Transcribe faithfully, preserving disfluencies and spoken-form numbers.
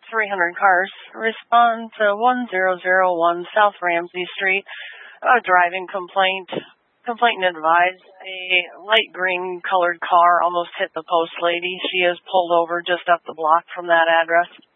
three hundred cars. Respond to one zero zero one South Ramsey Street. A driving complaint. Complainant advised a light green colored car almost hit the post lady. She is pulled over just up the block from that address.